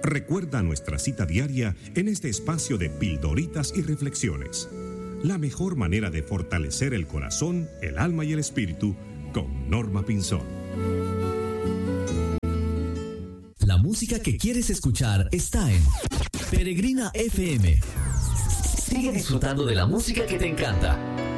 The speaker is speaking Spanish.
Recuerda nuestra cita diaria en este espacio de pildoritas y reflexiones. La mejor manera de fortalecer el corazón, el alma y el espíritu con Norma Pinzón. La música que quieres escuchar está en Peregrina FM. Sigue disfrutando de la música que te encanta.